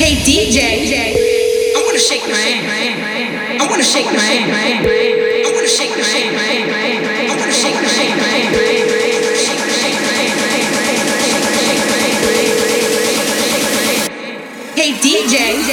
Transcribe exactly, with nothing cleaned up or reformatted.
Hey D J, I wanna shake my ass. I wanna shake my ass. I wanna shake my ass.